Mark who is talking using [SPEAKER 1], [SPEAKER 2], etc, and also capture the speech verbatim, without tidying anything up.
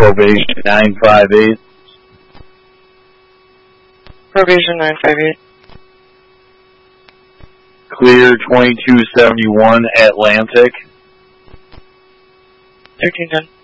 [SPEAKER 1] Probation nine five eight.
[SPEAKER 2] Probation nine five eight.
[SPEAKER 1] Clear twenty-two seventy-one Atlantic.
[SPEAKER 2] thirteen ten.